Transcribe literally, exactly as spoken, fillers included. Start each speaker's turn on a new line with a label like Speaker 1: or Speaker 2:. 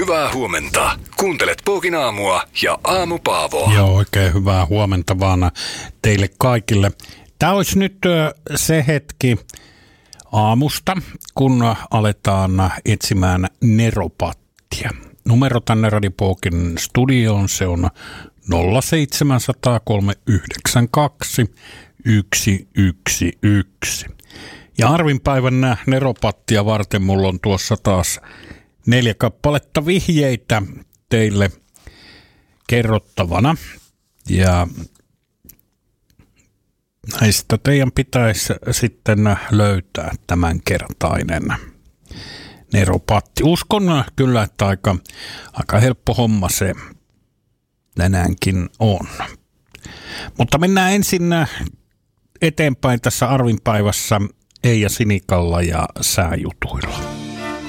Speaker 1: Hyvää huomenta. Kuuntelet Pookin aamua ja Aamu Paavoa.
Speaker 2: Joo, oikein hyvää huomenta vaan teille kaikille. Tämä olisi nyt se hetki aamusta, kun aletaan etsimään neropattia. Numero tänne Radio Pookin studioon, se on nolla seitsemän nolla nolla kolme yhdeksän kaksi yksi yksi yksi. Ja arvinpäivän neropattia varten mulla on tuossa taas neljä kappaletta vihjeitä teille kerrottavana. Ja näistä teidän pitäisi sitten löytää tämänkertainen neropatti. Uskon kyllä, että aika, aika helppo homma se tänäänkin on. Mutta mennään ensin eteenpäin tässä arvinpäivässä Eija Sinikalla ja sääjutuilla.